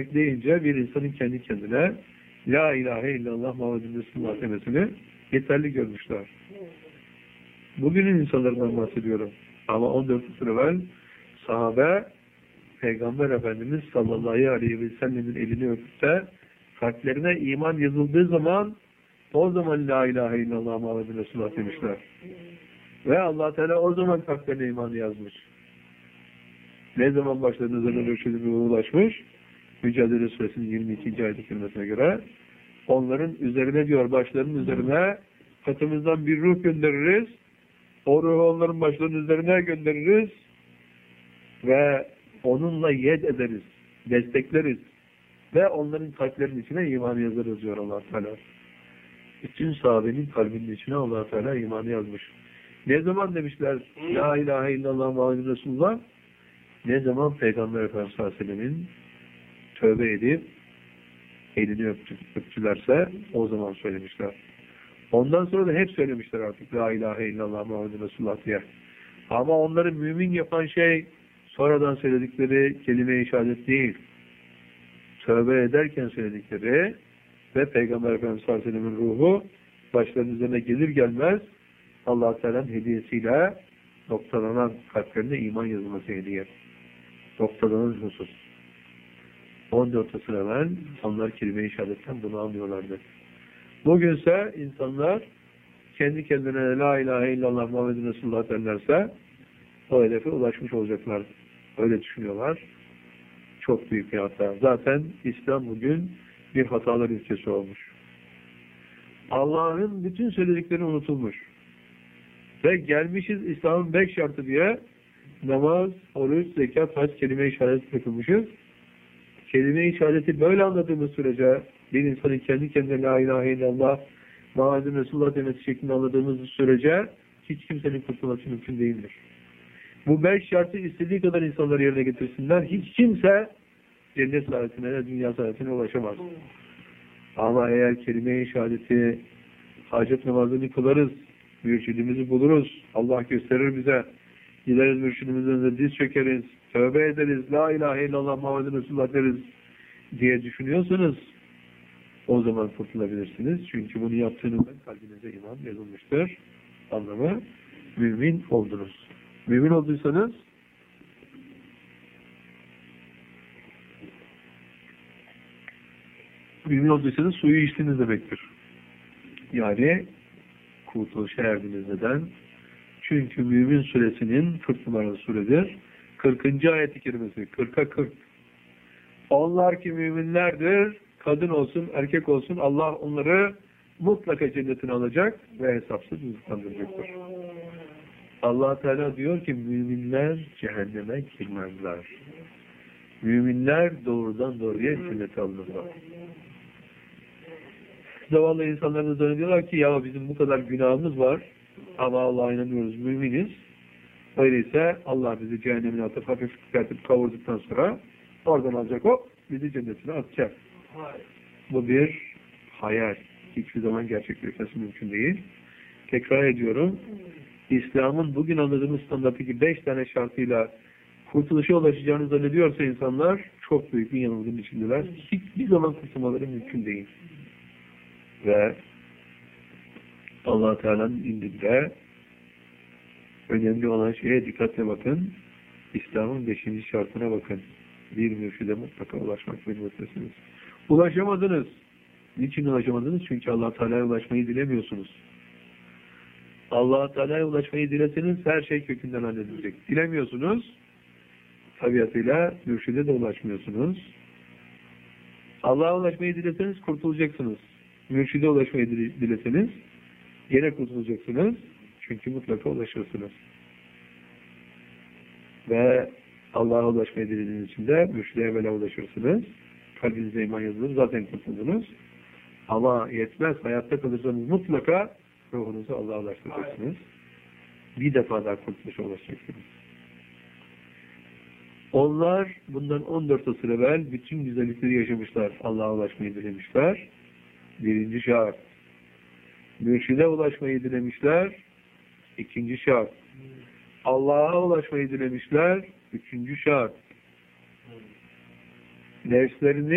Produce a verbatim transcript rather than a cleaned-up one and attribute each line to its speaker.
Speaker 1: bekleyince bir insanın kendi kendine La ilahe illallah Muhammedun Resulullah demesini yeterli görmüşler. Bugünün insanlarından bahsediyorum. Ama on dört yıl evvel sahabe Peygamber Efendimiz sallallahu aleyhi ve sellemin elini öpüp de kalplerine iman yazıldığı zaman o zaman La ilahe illallah Muhammedun Resulullah demişler. Ve Allah Teala o zaman kalplerine iman yazmış. Ne zaman başlarının üzerine ölçülüğüne ulaşmış? Mücadele Suresinin yirmi ikinci ayet-i kerimesine göre onların üzerine diyor, başlarının üzerine katımızdan bir ruh göndeririz. O ruhu onların başlarının üzerine göndeririz ve onunla yed ederiz, destekleriz ve onların kalplerinin içine imanı yazarız diyor Allah Teala. Bütün sahabenin kalbinin içine Allah Teala imanı yazmış. Ne zaman demişler La ilahe illallah Muhammed Resulullah? Ne zaman Peygamber Efendimiz sallallahu aleyhi ve sellemin tövbe edip elini öptü, öptülerse o zaman söylemişler. Ondan sonra da hep söylemişler artık La ilahe illallah Muhammed Resulullah diye. Ama onları mümin yapan şey sonradan söyledikleri kelime-i şehadet değil. Tövbe ederken söyledikleri ve Peygamber Efendimiz sallallahu aleyhi ve sellemin ruhu başlarının üzerine gelir gelmez Allah Teala'nın hediyesiyle noktalanan kalplerine iman yazılması hediye. Noktalanan husus. on dört asır evvel onlar kelime-i şehadetten bunu anlıyorlardı. Bugünse insanlar kendi kendine La ilahe illallah Muhammedun Resulullah derlerse o hedefe ulaşmış olacaklar. Öyle düşünüyorlar. Çok büyük bir hata. Zaten İslam bugün bir hatalar ülkesi olmuş. Allah'ın bütün söyledikleri unutulmuş. Ve gelmişiz İslam'ın beş şartı diye namaz, oruç, zekat, hac, kelime-i şehadet bırakılmışız. Kelime-i şehadeti böyle anladığımız sürece bir insanın kendi kendine La ilahe illallah Muhammedun Resulullah demesi şeklinde anladığımız sürece hiç kimsenin kurtulması mümkün değildir. Bu beş şartı istediği kadar insanlar yerine getirsinler. Hiç kimse cennet saadetine, dünya saadetine ulaşamaz. Ama eğer kelime-i şehadeti hacet namazını kılarız, mürşidimizi buluruz, Allah gösterir bize, gideriz mürşidimizin önünde diz çökeriz, tövbe ederiz, La ilahe illallah Muhammedun Resulullah deriz diye düşünüyorsanız o zaman kurtulabilirsiniz. Çünkü bunu yaptığınızda kalbinize iman yazılmıştır. Anlamı mümin oldunuz. Mümin olduysanız mümin olduysanız suyu içtiniz demektir. Yani kurtuluşa erdiniz. Neden? Çünkü Mümin Suresinin kırk numaralı suredir. kırkıncı ayet-i kerimesi. kırka kırk. Onlar ki müminlerdir, kadın olsun, erkek olsun, Allah onları mutlaka cennetine alacak ve hesapsız rızıklandıracaktır. Allah Teala diyor ki müminler cehenneme girmezler. Müminler doğrudan doğruya cennete alınırlar. Zavallı insanların zannediyorlar ki ya bizim bu kadar günahımız var ama Allah'a inanıyoruz, müminiz. Öyleyse Allah bizi cehennemine atıp hafif çıkartıp kavurduktan sonra oradan alacak o, bizi cennetine atacak. Bu bir hayal. Hiçbir zaman gerçekleşmesi mümkün değil. Tekrar ediyorum. İslam'ın bugün anladığımız standarttaki beş tane şartıyla kurtuluşa ulaşacağını zannediyorsa insanlar çok büyük bir yanılgının içindeler. Hiçbir zaman kurtulmaları mümkün değil. Ve Allah Teala'nın indinde önemli olan şeye dikkatle bakın. İslam'ın beşinci şartına bakın. Bir mürşide mutlaka ulaşmak mecbursünüz. Ulaşamadınız. Niçin ulaşamadınız? Çünkü Allah Teala'ya ulaşmayı dilemiyorsunuz. Allah Teala'ya ulaşmayı dileseniz her şey kökünden halledilecek. Dilemiyorsunuz. Tabiatıyla mürşide de ulaşmıyorsunuz. Allah'a ulaşmayı dileseniz kurtulacaksınız. Mürşide ulaşmayı dileseniz yine kurtulacaksınız. Çünkü mutlaka ulaşırsınız. Ve Allah'a ulaşmayı dilediğiniz için de mürşide evvela ulaşırsınız. Kalbinize iman yazılır. Zaten kurtuldunuz. Ama yetmez. Hayatta kalırsanız mutlaka ruhunuzu Allah'a ulaştıracaksınız. Bir defa daha kurtuluşa ulaşacaksınız. Onlar bundan on dört asır evvel bütün güzellikleri yaşamışlar. Allah'a ulaşmayı dilemişler. Birinci şart. Mürşide ulaşmayı dilemişler. İkinci şart. Allah'a ulaşmayı dilemişler. Üçüncü şart. Nefslerini